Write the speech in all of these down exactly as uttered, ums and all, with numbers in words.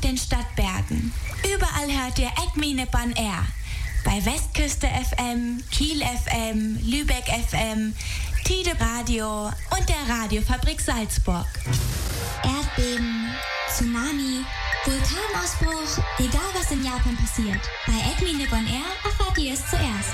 den Stadtbergen. Überall hört ihr Acme Nippon Air. Bei Westküste F M, Kiel F M, Lübeck F M, Tide Radio und der Radiofabrik Salzburg. Erdbeben, Tsunami, Vulkanausbruch, egal was in Japan passiert. Bei Acme Nippon Air erfahrt ihr es zuerst.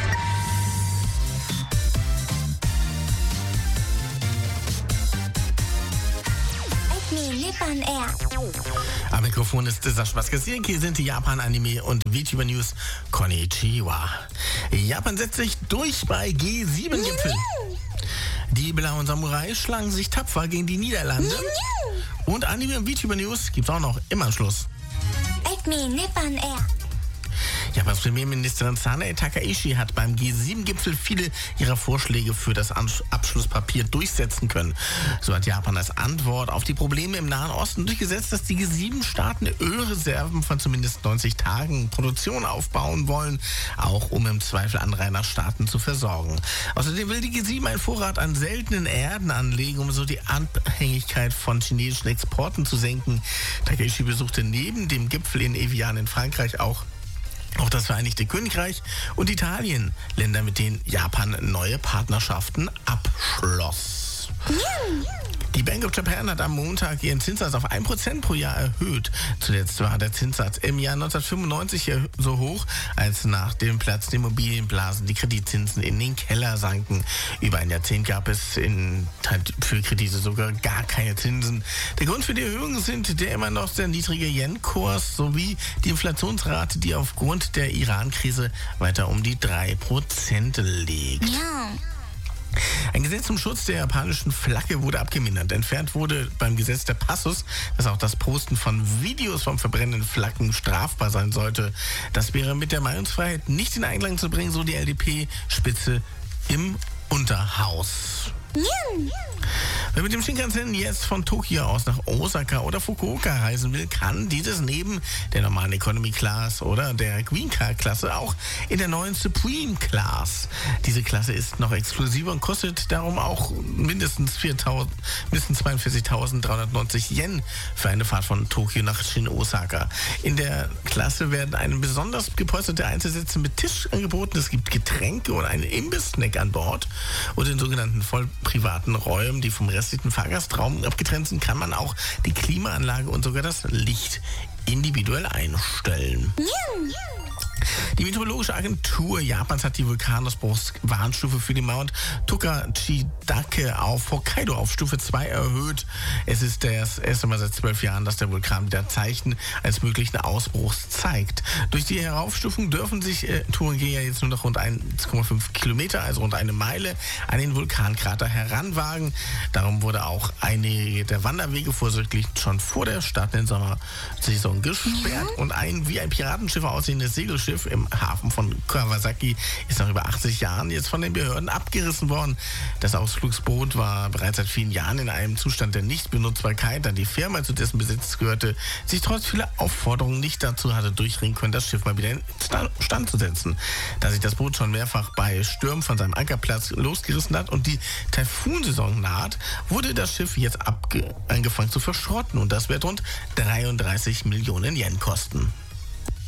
Acme Nippon Air. Am Mikrofon ist Sascha Baskasier. Hier sind die Japan-Anime- und VTuber-News. Konnichiwa. Japan setzt sich durch bei G sieben Gipfel. Die blauen Samurai schlagen sich tapfer gegen die Niederlande. Und Anime- und VTuber-News gibt's auch noch im Anschluss. Acme Nippon Air. Japans Premierministerin Sanae Takaishi hat beim G sieben Gipfel viele ihrer Vorschläge für das Abschlusspapier durchsetzen können. So hat Japan als Antwort auf die Probleme im Nahen Osten durchgesetzt, dass die G sieben Staaten Ölreserven von zumindest neunzig Tagen Produktion aufbauen wollen, auch um im Zweifel Anrainerstaaten zu versorgen. Außerdem will die G sieben einen Vorrat an seltenen Erden anlegen, um so die Abhängigkeit von chinesischen Exporten zu senken. Takaishi besuchte neben dem Gipfel in Evian in Frankreich auch Auch das Vereinigte Königreich und Italien, Länder, mit denen Japan neue Partnerschaften abschloss. Die Bank of Japan hat am Montag ihren Zinssatz auf ein Prozent pro Jahr erhöht. Zuletzt war der Zinssatz im Jahr neunzehnhundertfünfundneunzig so hoch, als nach dem Platz der Immobilienblasen die Kreditzinsen in den Keller sanken. Über ein Jahrzehnt gab es in, für Kredite sogar gar keine Zinsen. Der Grund für die Erhöhung sind der immer noch sehr niedrige Yen-Kurs sowie die Inflationsrate, die aufgrund der Iran-Krise weiter um die drei Prozent liegt. Ja. Ein Gesetz zum Schutz der japanischen Flagge wurde abgemindert. Entfernt wurde beim Gesetz der Passus, dass auch das Posten von Videos vom verbrennenden Flaggen strafbar sein sollte. Das wäre mit der Meinungsfreiheit nicht in Einklang zu bringen, so die L D P-Spitze im Unterhaus. Wer mit dem Shinkansen jetzt von Tokio aus nach Osaka oder Fukuoka reisen will, kann dieses neben der normalen Economy Class oder der Green Card Klasse auch in der neuen Supreme Class. Diese Klasse ist noch exklusiver und kostet darum auch mindestens viertausend, mindestens zweiundvierzigtausenddreihundertneunzig Yen für eine Fahrt von Tokio nach Shin-Osaka. In der Klasse werden einem besonders gepolsterte Einzelsätze mit Tisch angeboten. Es gibt Getränke und einen Imbiss-Snack an Bord. Und in sogenannten voll privaten Räumen, die vom restlichen Fahrgastraum abgetrennt sind, kann man auch die Klimaanlage und sogar das Licht individuell einstellen. Die Meteorologische Agentur Japans hat die Vulkanausbruchswarnstufe für die Mount Tokachidake auf Hokkaido auf Stufe zwei erhöht. Es ist das erste Mal seit zwölf Jahren, dass der Vulkan wieder Zeichen eines möglichen Ausbruchs zeigt. Durch die Heraufstufung dürfen sich äh, Tourengeher jetzt nur noch rund eins Komma fünf Kilometer, also rund eine Meile, an den Vulkankrater heranwagen. Darum wurde auch einige der Wanderwege vorsorglich schon vor der startenden Sommersaison gesperrt und ein wie ein Piratenschiff aussehendes Segelschiff im Hafen von Kawasaki ist nach über achtzig Jahren jetzt von den Behörden abgerissen worden. Das Ausflugsboot war bereits seit vielen Jahren in einem Zustand der Nichtbenutzbarkeit, da die Firma, zu dessen Besitz gehörte, sich trotz vieler Aufforderungen nicht dazu hatte durchringen können, das Schiff mal wieder in Stand zu setzen. Da sich das Boot schon mehrfach bei Stürmen von seinem Ankerplatz losgerissen hat und die Taifunsaison naht, wurde das Schiff jetzt abge- angefangen zu verschrotten und das wird rund dreiunddreißig Millionen Yen kosten.